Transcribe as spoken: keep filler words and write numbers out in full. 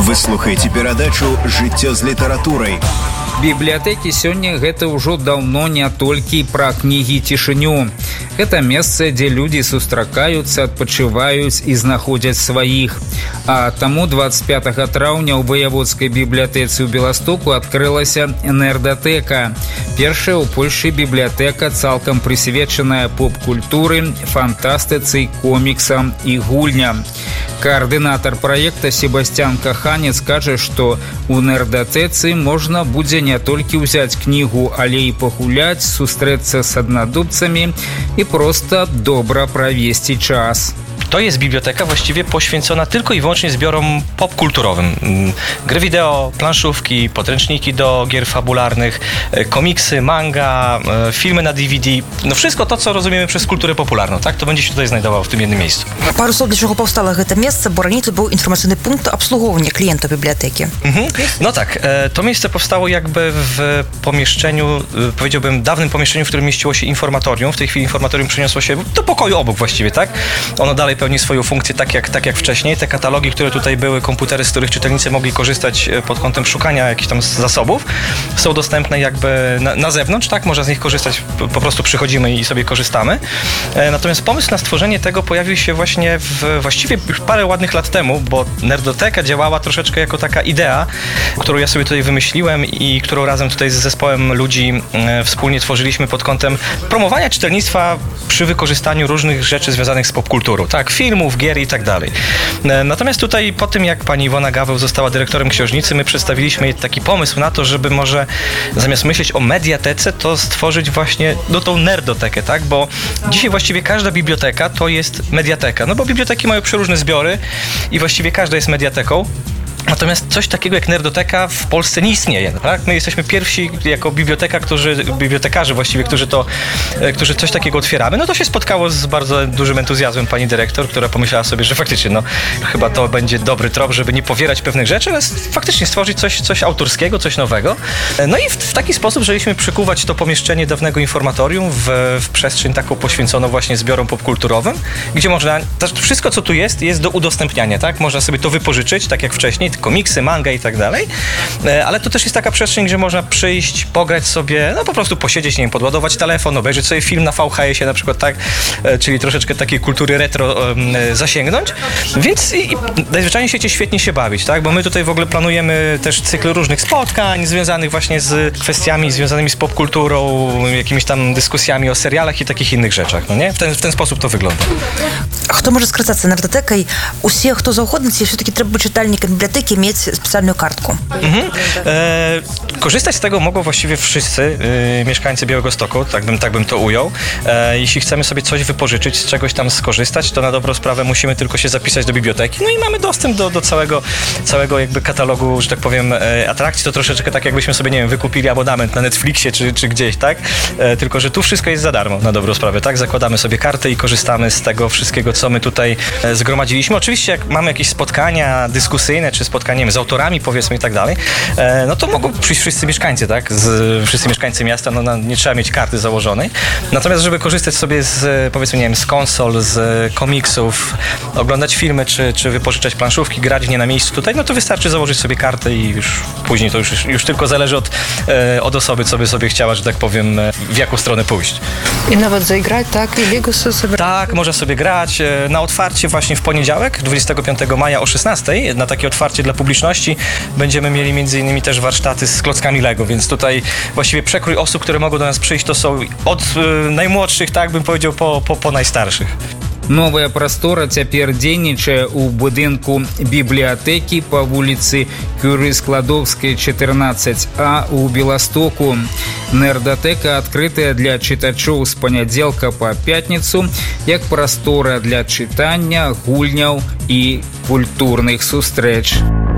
Вы слухаеце перадачу «Жыццё з літаратурай». Бібліятэкі сёння гэта ўжо даўно не толькі пра кнігі цішыню. Гэта месца, дзе людзі сустракаюцца, адпачываюць і знаходзяць сваіх. А таму двадцать пятого траўня ў ваяводскай бібліятэцы ў Беластоку адкрылася нердатэка. Першая ў Польшчы бібліятэка, цалкам прысвечаная поп-культуры, фантастыцы, коміксам і гульням. Координатор проекта Себастьян Каханец кажа, што у нердатэцы можна будзе не толькі ўзяць кнігу, але і пагуляць, сустрэцца з аднадумцамі і проста добра правесці час. To jest biblioteka właściwie poświęcona tylko i wyłącznie zbiorom popkulturowym. Gry wideo, planszówki, podręczniki do gier fabularnych, komiksy, manga, filmy na D V D. No wszystko to, co rozumiemy przez kulturę popularną, tak? To będzie się tutaj znajdowało w tym jednym miejscu. Пару слов, для чого повстало це місце, бо раніше був інформаційний пункт обслуговування клієнта бібліотеки. Mhm. No tak, to miejsce powstało jakby w pomieszczeniu, powiedziałbym, dawnym pomieszczeniu, w którym mieściło się informatorium. W tej chwili informatorium przeniosło się do pokoju obok właściwie, tak? Ono dalej pełni swoją funkcję tak jak, tak jak wcześniej. Te katalogi, które tutaj były, komputery, z których czytelnicy mogli korzystać pod kątem szukania jakichś tam zasobów, są dostępne jakby na, na zewnątrz, tak? Można z nich korzystać, po prostu przychodzimy i sobie korzystamy. Natomiast pomysł na stworzenie tego pojawił się właśnie w, właściwie już parę ładnych lat temu, bo Nerdoteka działała troszeczkę jako taka idea, którą ja sobie tutaj wymyśliłem i którą razem tutaj z zespołem ludzi wspólnie tworzyliśmy pod kątem promowania czytelnictwa przy wykorzystaniu różnych rzeczy związanych z popkulturą, tak? Filmów, gier i tak dalej. Natomiast tutaj po tym, jak pani Iwona Gaweł została dyrektorem książnicy, my przedstawiliśmy jej taki pomysł na to, żeby może zamiast myśleć o mediatece, to stworzyć właśnie no, tą nerdotekę, tak? Bo dzisiaj właściwie każda biblioteka to jest mediateka, no bo biblioteki mają przeróżne zbiory i właściwie każda jest mediateką. Natomiast coś takiego jak nerdoteka w Polsce nie istnieje, tak? My jesteśmy pierwsi jako biblioteka, którzy, bibliotekarze właściwie, którzy to, którzy coś takiego otwieramy. No to się spotkało z bardzo dużym entuzjazmem pani dyrektor, która pomyślała sobie, że faktycznie no chyba to będzie dobry trop, żeby nie powierać pewnych rzeczy, ale faktycznie stworzyć coś, coś autorskiego, coś nowego. No i w, w taki sposób żeśmy przykuwać to pomieszczenie dawnego informatorium w, w przestrzeń taką poświęconą właśnie zbiorom popkulturowym, gdzie można, to wszystko co tu jest, jest do udostępniania, tak? Można sobie to wypożyczyć, tak jak wcześniej, komiksy, manga i tak dalej, ale to też jest taka przestrzeń, gdzie można przyjść, pograć sobie, no po prostu posiedzieć, nie wiem, podładować telefon, obejrzeć sobie film na V H S-ie na przykład, tak, czyli troszeczkę takiej kultury retro um, zasięgnąć, więc i, i najzwyczajniej w świecie świetnie się bawić, tak, bo my tutaj w ogóle planujemy też cykl różnych spotkań związanych właśnie z kwestiami związanymi z popkulturą, jakimiś tam dyskusjami o serialach i takich innych rzeczach, no nie? W ten, w ten sposób to wygląda. Хто може скористатися нердотекою? Усі, хто завгодно, чи все-таки треба czytelnikiem biblioteki mieć specjalną kartkę? Mhm. E, korzystać z tego mogą właściwie wszyscy e, mieszkańcy Białegostoku, tak bym, tak bym to ujął. E, jeśli chcemy sobie coś wypożyczyć, z czegoś tam skorzystać, to na dobrą sprawę musimy tylko się zapisać do biblioteki, no i mamy dostęp do, do całego, całego jakby katalogu, że tak powiem, e, atrakcji. To troszeczkę tak jakbyśmy sobie, nie wiem, wykupili abonament na Netflixie czy, czy gdzieś, tak? E, tylko, że tu wszystko jest za darmo, na dobrą sprawę, tak? Zakładamy sobie kartę i korzystamy z tego wszystkiego, co my tutaj e, zgromadziliśmy. Oczywiście jak mamy jakieś spotkania dyskusyjne, czy spotkania, nie wiem, z autorami, powiedzmy i tak dalej, e, no to mogą przyjść wszyscy mieszkańcy, tak? Z, wszyscy mieszkańcy miasta, no, no nie trzeba mieć karty założonej. Natomiast, żeby korzystać sobie z, powiedzmy, nie wiem, z konsol, z komiksów, oglądać filmy, czy, czy wypożyczać planszówki, grać w nie na miejscu tutaj, no to wystarczy założyć sobie kartę i już później to już, już tylko zależy od, e, od osoby, co by sobie chciała, że tak powiem, w jaką stronę pójść. I nawet zagrać, tak? I Lego sobie... Tak, może sobie grać. Na otwarcie właśnie w poniedziałek, dwudziestego piątego maja o szesnastej, na takie otwarcie dla publiczności będziemy mieli między innymi też warsztaty z klockami Lego, więc tutaj właściwie przekrój osób, które mogą do nas przyjść, to są od y, najmłodszych, tak bym powiedział, po, po, po najstarszych. Новая прастора цяпер дзейнічае ў будынку бібліятэкі па вуліцы Кюры-Складовскай, чатырнаццаць А ў Беластоку. Нердатэка адкрытая для чытачоў з панядзелка па пятніцу, як прастора для чытання, гульняў і культурных сустрэч.